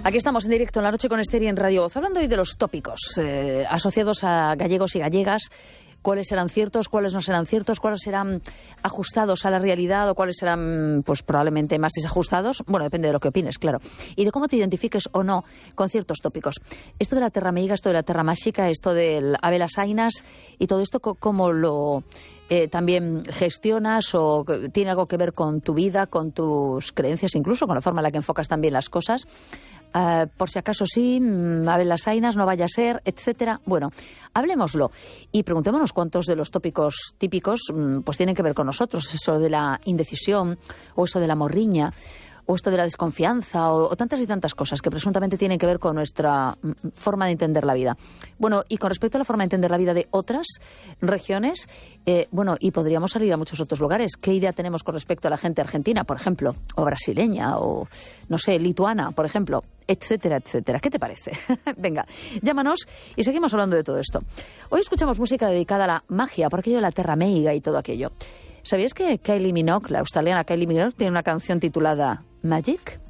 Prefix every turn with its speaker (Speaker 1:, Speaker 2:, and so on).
Speaker 1: Aquí estamos en directo en La Noche con Esther y en Radio Voz, hablando hoy de los tópicos asociados a gallegos y gallegas. Cuáles serán ciertos, cuáles no serán ciertos, cuáles serán ajustados a la realidad o cuáles serán, pues probablemente más desajustados. Bueno, depende de lo que opines, claro. Y de cómo te identifiques o no con ciertos tópicos. Esto de la terra meiga, esto de la terra máxica, esto del habelas ainas y todo esto, cómo lo también gestionas o tiene algo que ver con tu vida, con tus creencias, incluso con la forma en la que enfocas también las cosas. Por si acaso sí, habelas ainas, no vaya a ser, etcétera. Bueno, hablemoslo y preguntémonos cuántos de los tópicos típicos pues tienen que ver con nosotros. Eso de la indecisión o eso de la morriña o esto de la desconfianza o tantas y tantas cosas que presuntamente tienen que ver con nuestra forma de entender la vida. Bueno, y con respecto a la forma de entender la vida de otras regiones, bueno, y podríamos salir a muchos otros lugares. ¿Qué idea tenemos con respecto a la gente argentina, por ejemplo, o brasileña, o, no sé, lituana, por ejemplo, etcétera, etcétera? ¿Qué te parece? Venga, llámanos y seguimos hablando de todo esto. Hoy escuchamos música dedicada a la magia, por aquello de la terra meiga y todo aquello. ¿Sabías que Kylie Minogue, la australiana Kylie Minogue, tiene una canción titulada Magic?